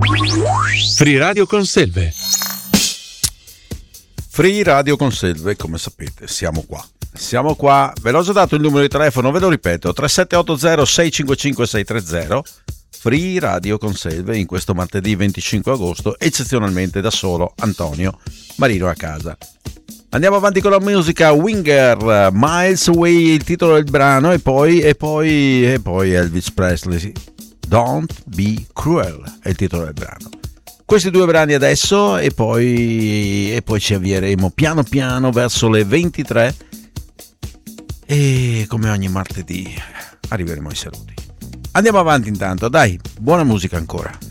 Free Radio Conselve. Free Radio Conselve, come sapete, siamo qua, ve l'ho già dato il numero di telefono, ve lo ripeto, 3780 655 630. Free Radio Conselve in questo martedì 25 agosto, eccezionalmente da solo Antonio Marino a casa. Andiamo avanti con la musica. Winger, Miles Away il titolo del brano, e poi Elvis Presley, Don't Be Cruel è il titolo del brano. Questi due brani adesso e poi ci avvieremo piano piano verso le 23 e come ogni martedì arriveremo ai saluti. Andiamo avanti intanto, dai, buona musica ancora.